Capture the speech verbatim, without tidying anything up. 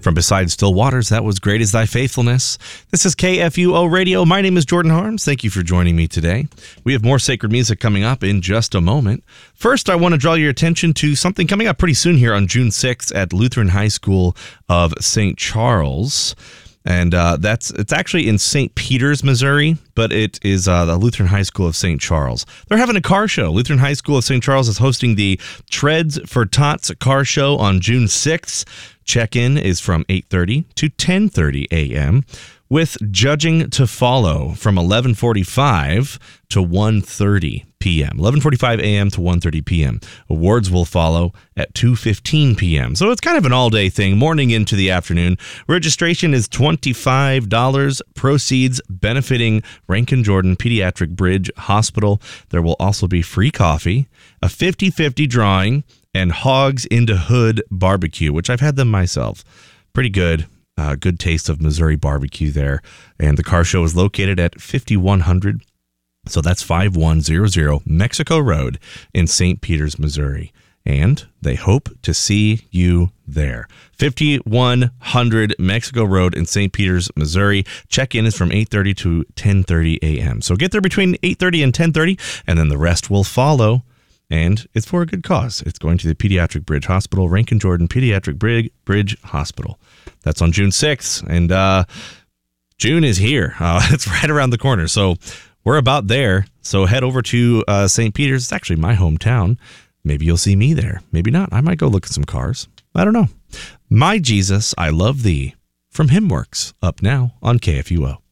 From Beside Still Waters, that was Great Is Thy Faithfulness. This is K F U O Radio. My name is Jordan Harms. Thank you for joining me today. We have more sacred music coming up in just a moment. First, I want to draw your attention to something coming up pretty soon here on June sixth at Lutheran High School of Saint Charles. And uh, that's it's actually in Saint Peters, Missouri, but it is uh, the Lutheran High School of Saint Charles. They're having a car show. Lutheran High School of Saint Charles is hosting the Treads for Tots car show on June sixth. Check-in is from eight thirty to ten thirty a.m. with judging to follow from eleven forty-five to one thirty p.m. eleven forty-five a.m. to one thirty p.m. Awards will follow at two fifteen p.m. So it's kind of an all-day thing, morning into the afternoon. Registration is twenty-five dollars. Proceeds benefiting Rankin Jordan Pediatric Bridge Hospital. There will also be free coffee, a fifty-fifty drawing, and Hogs into Hood barbecue, which I've had them myself. Pretty good. Uh, good taste of Missouri barbecue there. And the car show is located at fifty-one hundred. So that's five one zero zero Mexico Road in Saint Peters, Missouri. And they hope to see you there. fifty-one hundred Mexico Road in Saint Peters, Missouri. Check-in is from eight thirty to ten thirty a.m. So get there between eight thirty and ten thirty, and then the rest will follow. And it's for a good cause. It's going to the Pediatric Bridge Hospital, Rankin Jordan Pediatric Bridge, Bridge Hospital. That's on June sixth. And uh, June is here. Uh, it's right around the corner. So we're about there. So head over to uh, Saint Peters. It's actually my hometown. Maybe you'll see me there. Maybe not. I might go look at some cars. I don't know. My Jesus, I Love Thee from Hymnworks. Up now on K F U O.